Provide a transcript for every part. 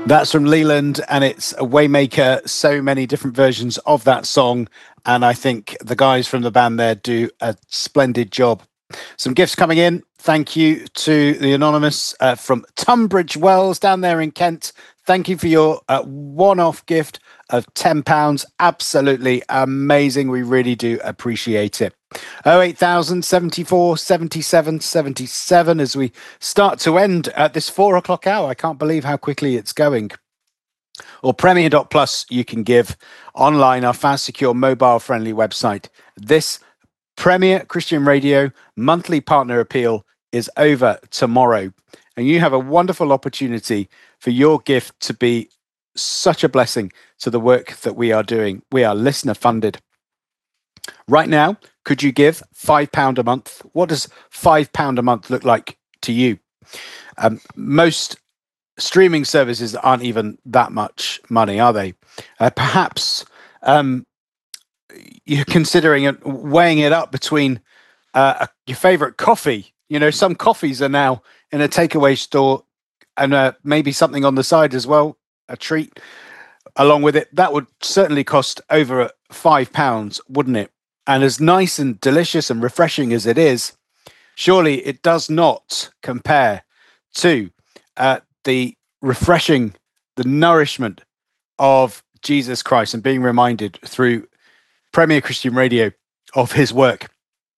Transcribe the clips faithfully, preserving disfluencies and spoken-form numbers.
That's from Leland, and it's a Waymaker. So many different versions of that song, and I think the guys from the band there do a splendid job. Some gifts coming in. Thank you to the Anonymous uh, from Tunbridge Wells down there in Kent. Thank you for your uh, one-off gift of ten pounds. Absolutely amazing. We really do appreciate it. oh eight thousand seventy-four seventy-seven seventy-seven as we start to end at this four o'clock hour. I can't believe how quickly it's going. Or Premier dot Plus, you can give online, our fast, secure, mobile-friendly website. This Premier Christian Radio monthly partner appeal is over tomorrow. And you have a wonderful opportunity for your gift to be such a blessing to the work that we are doing. We are listener funded. Right now, could you give five pounds a month? What does five pounds a month look like to you? Um, most streaming services aren't even that much money, are they? Uh, perhaps um, you're considering it, weighing it up between uh, your favorite coffee. You know, some coffees are now in a takeaway store, and uh, maybe something on the side as well, a treat along with it. That would certainly cost over five pounds, wouldn't it? And as nice and delicious and refreshing as it is, surely it does not compare to uh, the refreshing, the nourishment of Jesus Christ and being reminded through Premier Christian Radio of his work.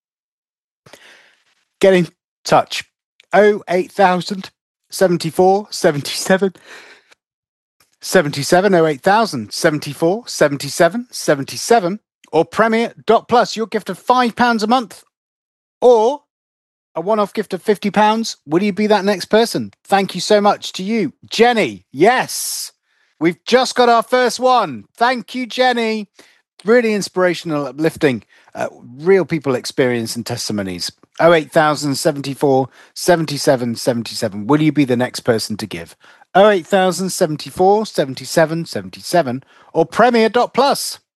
Get in touch. oh eight thousand seventy-four seventy-seven seventy-seven, oh eight thousand seventy-four seventy-seven seventy-seven, or Premier dot Plus, your gift of five pounds a month, or a one-off gift of fifty pounds. Will you be that next person? Thank you so much to you, Jenny. Yes, we've just got our first one. Thank you, Jenny. Really inspirational, uplifting, uh, real people experience and testimonies. oh eight thousand seventy-four seventy-seven seventy-seven. Will you be the next person to give? oh eight thousand seventy-four seventy-seven seventy-seven, or Premier dot Plus.